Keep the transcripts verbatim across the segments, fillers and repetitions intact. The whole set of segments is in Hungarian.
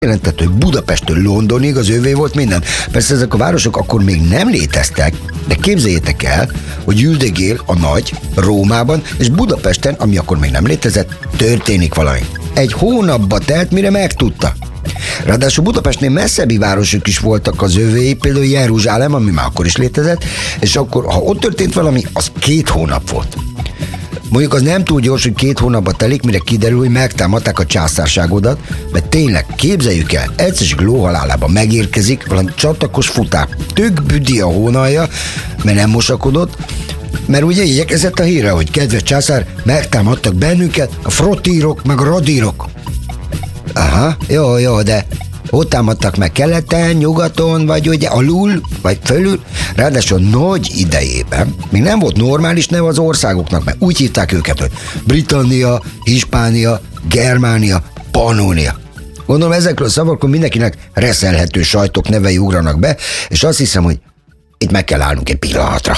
jelentett, hogy Budapesttől Londonig az övé volt minden. Persze ezek a városok akkor még nem léteztek, de képzeljétek el, hogy üldögél a nagy Rómában, és Budapesten, ami akkor még nem létezett, történik valami. Egy hónapba telt, mire megtudta. Ráadásul Budapestnél messzebbi városok is voltak az övéi, például Jeruzsálem, ami már akkor is létezett, és akkor, ha ott történt valami, az két hónap volt. Mondjuk az nem túl gyors, hogy két hónapba telik, mire kiderül, hogy megtámadták a császárságodat, mert tényleg képzeljük el, egyszer lóhalálában megérkezik valami csatakos futár. Tök büdi a hónalja, mert nem mosakodott, mert ugye igyekezett a hírre, hogy kedves császár, megtámadtak bennünket a frottírok, meg a radírok. Aha, jó, jó, de ott támadtak meg keleten, nyugaton, vagy ugye alul, vagy fölül. Ráadásul nagy idejében még nem volt normális neve az országoknak, mert úgy hívták őket, hogy Britannia, Hispánia, Germánia, Pannónia. Gondolom ezekről a szavakról mindenkinek reszelhető sajtok nevei ugranak be, és azt hiszem, hogy itt meg kell állnunk egy pillanatra.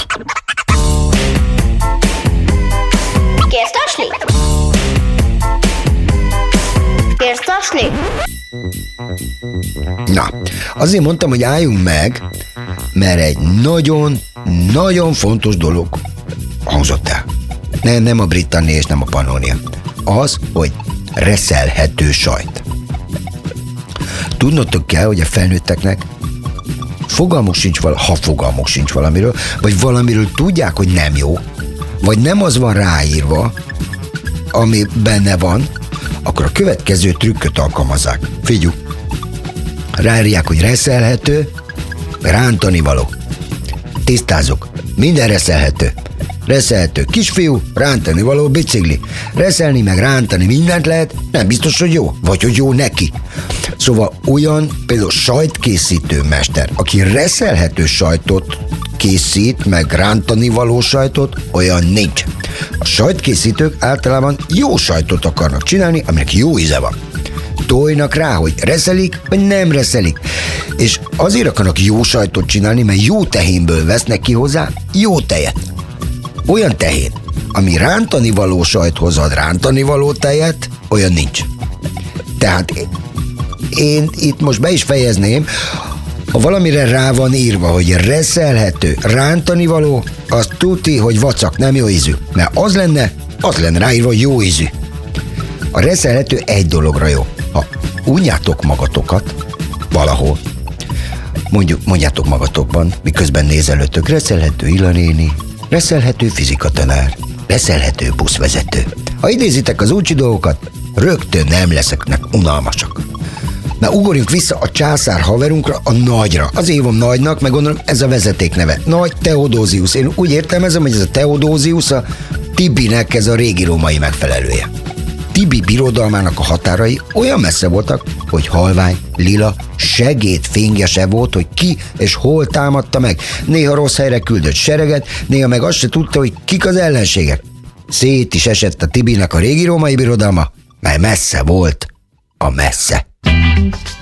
Kérsz tasni? Kérsz tasni? Na, azért mondtam, hogy álljunk meg, mert egy nagyon, nagyon fontos dolog hangzott el. Nem, nem a Britannia és nem a Pannónia. Az, hogy reszelhető sajt. Tudnotok kell, hogy a felnőtteknek fogalmuk sincs vala, ha fogalmuk sincs valamiről, vagy valamiről tudják, hogy nem jó, vagy nem az van ráírva, ami benne van, akkor a következő trükköt alkalmazzák. Figyelj! Ráírják, hogy reszelhető, rántani való. Tisztázok. Minden reszelhető. Reszelhető kisfiú, rántani való bicikli. Reszelni meg rántani mindent lehet, nem biztos, hogy jó. Vagy hogy jó neki. Szóval olyan például sajtkészítő mester, aki reszelhető sajtot készít, meg rántani való sajtot, olyan nincs. A sajtkészítők általában jó sajtot akarnak csinálni, aminek jó íze van. Tojnak rá, hogy reszelik, vagy nem reszelik. És azért akarnak jó sajtot csinálni, mert jó tehénből vesznek ki hozzá jó tejet. Olyan tehén, ami rántani való sajthoz ad rántani való tejet, olyan nincs. Tehát én itt most be is fejezném, ha valamire rá van írva, hogy reszelhető, rántani való, az tuti, hogy vacak, nem jó ízű. Mert az lenne, az lenne ráírva, hogy jó ízű. A reszelhető egy dologra jó. Ha unjátok magatokat valahol, mondjuk mondjátok magatokban, miközben nézelőtök, reszelhető Illa néni, reszelhető fizikatanár, reszelhető buszvezető. Ha idézitek az úcsi dolgokat, rögtön nem leszeknek unalmasak. Na, ugorjunk vissza a császár haverunkra, a Nagyra. Az hívom Nagynak, meg gondolom ez a vezeték neve. Nagy Theodosius. Én úgy értelmezem, hogy ez a Theodosius a Tibinek ez a régi római megfelelője. Tibi birodalmának a határai olyan messze voltak, hogy halvány, lila, segédfénye se volt, hogy ki és hol támadta meg. Néha rossz helyre küldött sereget, néha meg azt se tudta, hogy kik az ellenségek. Szét is esett a Tibinek a régi római birodalma, mert messze volt a messze.